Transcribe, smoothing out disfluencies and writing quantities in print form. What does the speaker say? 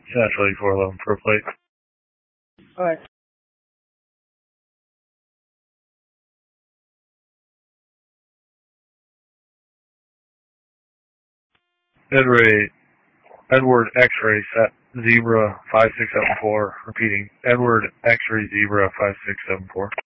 Central 8411 for a plate. Alright. Edward X-ray set Zebra 5674. Repeating, Edward X-ray Zebra 5674.